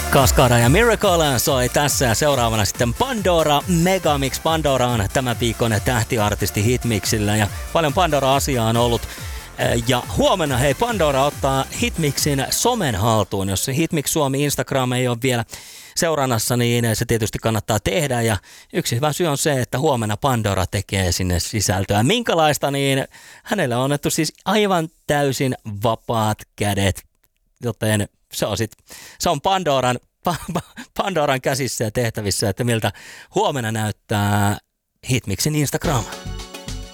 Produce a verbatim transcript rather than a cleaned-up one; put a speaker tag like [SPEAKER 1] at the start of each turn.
[SPEAKER 1] Cascada ja Miracle soi tässä ja seuraavana sitten Pandora Megamix. Pandora on tämän viikon tähtiartisti Hitmixillä ja paljon Pandora-asiaa on ollut. Ja huomenna hei Pandora ottaa Hitmixin somen haltuun. Jos se Hitmix Suomi Instagram ei ole vielä seurannassa, niin se tietysti kannattaa tehdä. Ja yksi hyvä syy on se, että huomenna Pandora tekee sinne sisältöä. Minkälaista, niin hänelle on annettu siis aivan täysin vapaat kädet. Joten se on, sit, se on Pandoran, Pandoran käsissä ja tehtävissä, että miltä huomenna näyttää Hitmixin Instagram.